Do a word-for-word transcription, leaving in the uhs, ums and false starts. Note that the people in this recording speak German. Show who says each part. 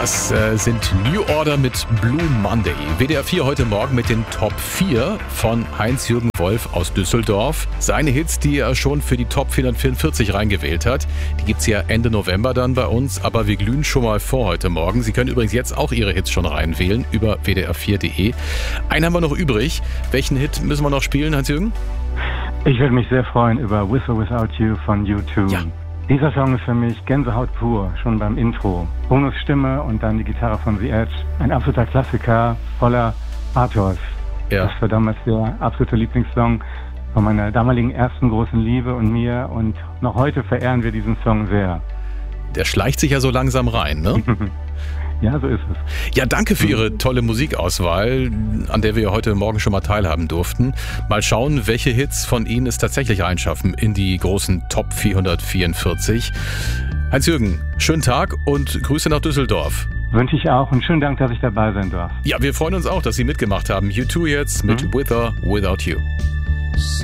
Speaker 1: Das äh, sind New Order mit Blue Monday. W D R vier heute Morgen mit den Top vier von Heinz-Jürgen Wolf aus Düsseldorf. Seine Hits, die er schon für die Top vierhundertvierundvierzig reingewählt hat, die gibt's ja Ende November dann bei uns, aber wir glühen schon mal vor heute Morgen. Sie können übrigens jetzt auch Ihre Hits schon reinwählen über w d r vier punkt d e. Einen haben wir noch übrig. Welchen Hit müssen wir noch spielen, Heinz-Jürgen?
Speaker 2: Ich würde mich sehr freuen über With or Without You von U zwei.
Speaker 1: Ja.
Speaker 2: Dieser Song ist für mich Gänsehaut pur, schon beim Intro. Bonos Stimme und dann die Gitarre von The Edge. Ein absoluter Klassiker, voller Pathos.
Speaker 1: Ja.
Speaker 2: Das war damals der absolute Lieblingssong von meiner damaligen ersten großen Liebe und mir. Und noch heute verehren wir diesen Song sehr.
Speaker 1: Der schleicht sich ja so langsam rein, ne?
Speaker 2: Ja, so ist es.
Speaker 1: Ja, danke für Ihre tolle Musikauswahl, an der wir heute Morgen schon mal teilhaben durften. Mal schauen, welche Hits von Ihnen es tatsächlich reinschaffen in die großen Top vierhundertvierundvierzig. Heinz-Jürgen, schönen Tag und Grüße nach Düsseldorf.
Speaker 2: Wünsche ich auch und schönen Dank, dass ich dabei sein darf.
Speaker 1: Ja, wir freuen uns auch, dass Sie mitgemacht haben. U zwei jetzt mit mhm. With or Without You.